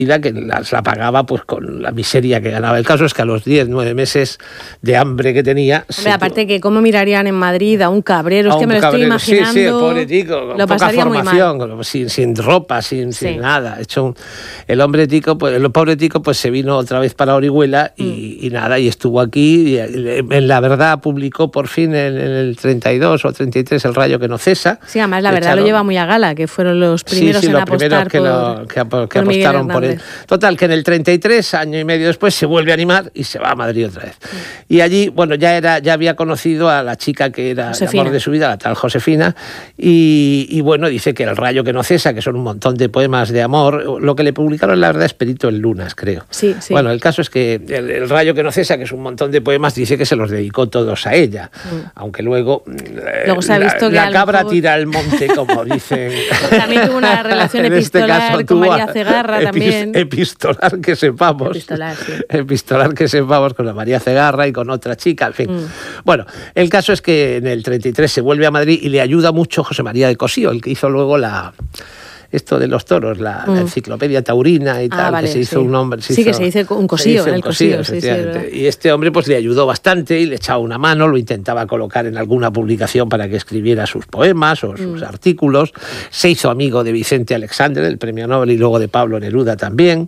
vida que la pagaba pues con la miseria que ganaba. El caso es que a los 10, 9 meses de hambre que tenía... Hombre, aparte que cómo mirarían en Madrid a un cabrero, es que me lo estoy imaginando. Sí, el pobre tico, con poca formación, sin ropa, sin nada. El pobre tico pues se vino otra vez para Orihuela y nada, y estuvo aquí, y en La Verdad publicó por fin en el 32 o 33 El rayo que no cesa. Sí, además La Verdad lo lleva muy a gala, que fueron los primeros en apostar que apostaron por él. Total, que en el 33, año y medio después, se vuelve a animar y se va a Madrid otra vez. Y allí, bueno, ya había conocido a la chica que era el amor de su vida, la tal Josefina, y bueno, dice que El rayo que no cesa, que son un montón de poemas de amor, lo que le publicaron, la verdad, es Perito en Lunas, creo. Sí. Bueno, el caso es que el rayo que no cesa, que es un montón de poemas, dice que se los dedicó todos a ella, aunque luego se ha visto la cabra tira al monte, como dicen. También tuvo una relación epistolar con María Cegarra también. Epistolar que sepamos. Epistolar que sepamos con la María Cegarra y con otra chica, en fin. Bueno, el caso es que en el 33 se vuelve a Madrid y le ayuda mucho José María de Cosío, el que hizo luego esto de los toros, la enciclopedia taurina y tal, vale, que se hizo un nombre. Que se dice un Cosío, en el Cosío. Y este hombre pues le ayudó bastante y le echaba una mano, lo intentaba colocar en alguna publicación para que escribiera sus poemas o sus artículos. Se hizo amigo de Vicente Alexandre, del premio Nobel, y luego de Pablo Neruda también.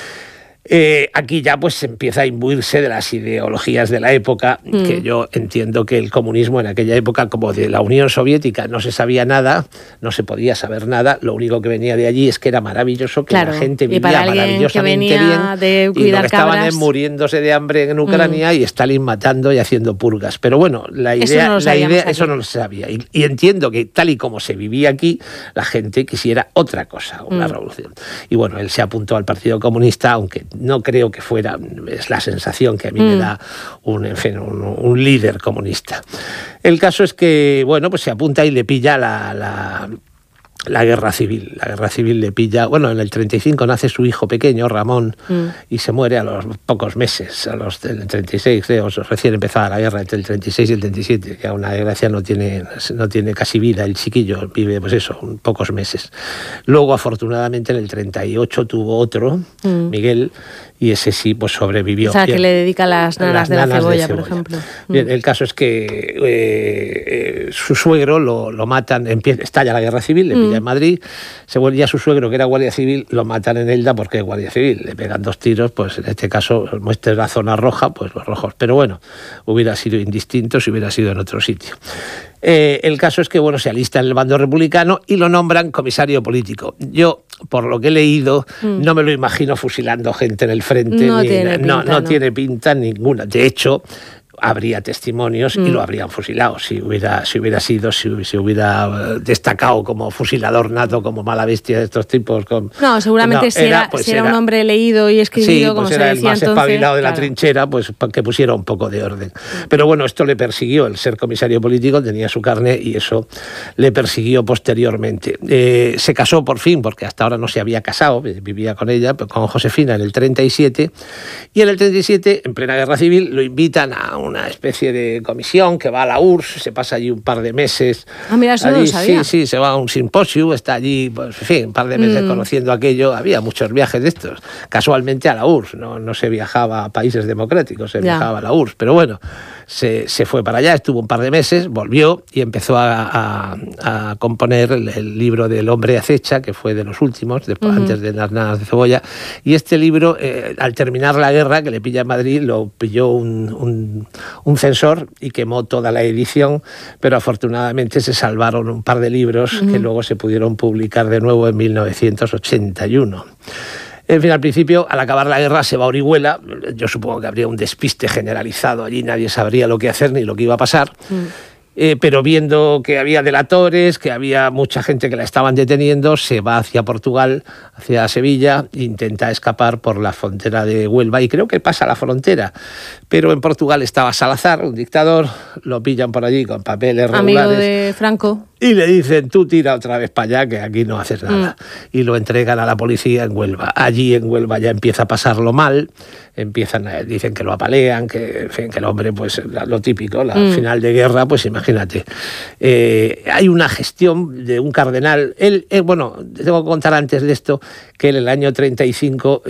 Aquí ya pues empieza a imbuirse de las ideologías de la época, que yo entiendo que el comunismo en aquella época, como de la Unión Soviética, no se sabía nada, no se podía saber nada, lo único que venía de allí es que era maravilloso, que la gente vivía maravillosamente bien, y lo que estaban es muriéndose de hambre en Ucrania y Stalin matando y haciendo purgas. Pero bueno, eso no lo sabía, y entiendo que tal y como se vivía aquí, la gente quisiera otra cosa, una revolución. Y bueno, él se apuntó al Partido Comunista, aunque no creo que fuera, es la sensación que a mí me da un líder comunista. El caso es que, bueno, pues se apunta y le pilla la guerra civil. La guerra civil le pilla... Bueno, en el 35 nace su hijo pequeño, Ramón, y se muere a los pocos meses, del 36, creo, recién empezada la guerra, entre el 36 y el 37, que a una desgracia no tiene casi vida, el chiquillo vive, pues eso, pocos meses. Luego, afortunadamente, en el 38 tuvo otro, Miguel, y ese sí pues sobrevivió. O sea, que le dedica las nanas de la cebolla, por ejemplo. Bien, el caso es que su suegro lo matan, estalla la guerra civil, le pilla en Madrid, se vuelve ya su suegro, que era guardia civil, lo matan en Elda porque es guardia civil, le pegan 2 tiros, pues en este caso, muestra la zona roja, pues los rojos. Pero bueno, hubiera sido indistinto si hubiera sido en otro sitio. El caso es que se alista en el bando republicano y lo nombran comisario político. Yo, por lo que he leído, no me lo imagino fusilando gente en el frente. No tiene pinta ninguna. De hecho, habría testimonios y lo habrían fusilado si hubiera destacado como fusilador nato, como mala bestia de estos tipos. Seguramente si era un hombre leído y escribido, como se decía entonces. Sí, pues era el más espabilado de la trinchera, pues que pusiera un poco de orden. Pero bueno, esto le persiguió, el ser comisario político tenía su carne y eso le persiguió posteriormente. Se casó por fin, porque hasta ahora no se había casado, vivía con ella, con Josefina en el 37, y en el 37, en plena guerra civil, lo invitan a una especie de comisión que va a la URSS, se pasa allí un par de meses. Mira, eso no lo sabía. Sí, se va a un simposio, está allí, pues, en fin, un par de meses conociendo aquello. Había muchos viajes de estos. Casualmente a la URSS, no se viajaba a países democráticos, se viajaba a la URSS, pero bueno, se fue para allá, estuvo un par de meses, volvió y empezó a componer el libro del hombre acecha, que fue de los últimos, antes de las nanas de cebolla. Y este libro, al terminar la guerra, que le pilla en Madrid, lo pilló un censor y quemó toda la edición, pero afortunadamente se salvaron un par de libros que luego se pudieron publicar de nuevo en 1981. En fin, al principio, al acabar la guerra, se va a Orihuela. Yo supongo que habría un despiste generalizado allí, nadie sabría lo que hacer ni lo que iba a pasar. Pero viendo que había delatores, que había mucha gente que la estaban deteniendo, se va hacia Portugal, hacia Sevilla, e intenta escapar por la frontera de Huelva, y creo que pasa la frontera. Pero en Portugal estaba Salazar, un dictador, lo pillan por allí con papeles regulares. Amigo de Franco. y le dicen, tú tira otra vez para allá, que aquí no haces nada. Y lo entregan a la policía en Huelva. Allí en Huelva ya empieza a pasarlo mal, dicen que lo apalean, que, en fin, que el hombre, pues lo típico, al final de guerra, pues imagínate. Hay una gestión de un cardenal. Él, bueno, tengo que contar antes de esto, que en el año 35